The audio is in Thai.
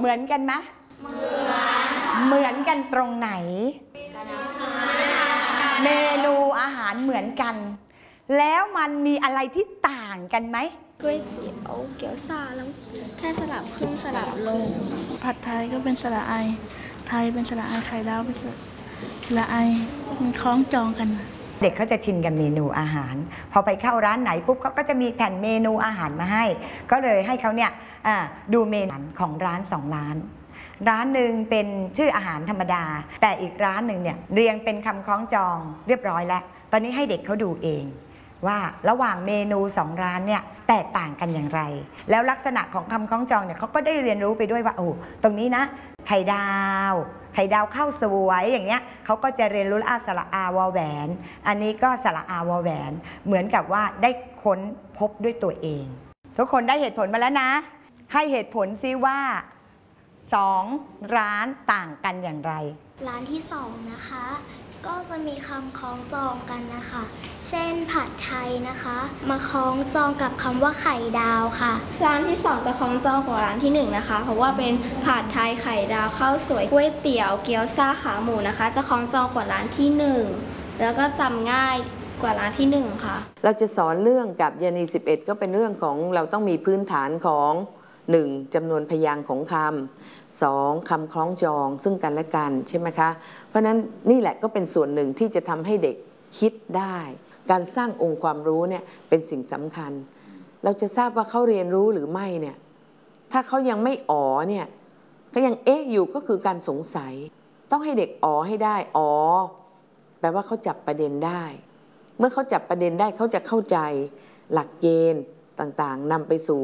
เหมือนกันไหมเหมือนกันตรงไหนเมนูอาหารเหมือนกันแล้วมันมีอะไรที่ต่างกันไหมก๋วยเตี๋ยวเกี๊ยวซ่าแล้วแค่สลับขึ้นสลับลงผัดไทยก็เป็นสระไอไทยเป็นสระไอไข่ดาวเป็นสระไอมันคล้องจองกันเด็กเขาจะชินกับเมนูอาหารพอไปเข้าร้านไหนปุ๊บเขาก็จะมีแผ่นเมนูอาหารมาให้ก็เลยให้เขาเนี่ยดูเมนูของร้าน2ร้านหนึ่งเป็นชื่ออาหารธรรมดาแต่อีกร้านหนึ่งเนี่ยเรียงเป็นคำคล้องจองเรียบร้อยแล้วตอนนี้ให้เด็กเขาดูเองว่าระหว่างเมนู2ร้านเนี่ยแตกต่างกันอย่างไรแล้วลักษณะของคำคล้องจองเนี่ยเขาก็ได้เรียนรู้ไปด้วยว่าโอ้ตรงนี้นะไข่ดาวข้าวสวยอย่างเงี้ยเขาก็จะเรียนรู้สระอาวอแหวนอันนี้ก็สระอาวอแหวนเหมือนกับว่าได้ค้นพบด้วยตัวเองทุกคนได้เหตุผลมาแล้วนะให้เหตุผลซิว่า2ร้านต่างกันอย่างไรร้านที่2นะคะก็จะมีคำคล้องจองกันนะคะเช่นผัดไทยนะคะมาคล้องจองกับคำว่าไข่ดาวค่ะร้านที่2จะคล้องจองกว่าร้านที่1นะคะเพราะว่าเป็นผัดไทยไข่ดาวข้าวสวยก๋วยเตี๋ยวเกี๊ยวซ่าขาหมูนะคะจะคล้องจองกว่าร้านที่1แล้วก็จำง่ายกว่าร้านที่1ค่ะเราจะสอนเรื่องกับยานี11ก็เป็นเรื่องของเราต้องมีพื้นฐานของ1จำนวนพยางค์ของคำ2คำคล้องจองซึ่งกันและกันใช่ไหมคะเพราะนั้นนี่แหละก็เป็นส่วนหนึ่งที่จะทำให้เด็กคิดได้การสร้างองค์ความรู้เนี่ยเป็นสิ่งสำคัญเราจะทราบว่าเขาเรียนรู้หรือไม่เนี่ยถ้าเขายังไม่อ๋อเนี่ยก็ยังเอ๊ะอยู่ก็คือการสงสัยต้องให้เด็กอ๋อให้ได้อ๋อแปลว่าเขาจับประเด็นได้เมื่อเขาจับประเด็นได้เขาจะเข้าใจหลักเกณฑ์ต่างๆนำไปสู่